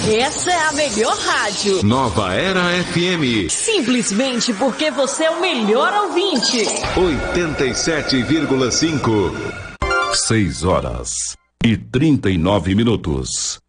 Essa é a melhor rádio. Nova Era FM. Simplesmente porque você é o melhor ouvinte. 87,5. 6 horas e 39 minutos.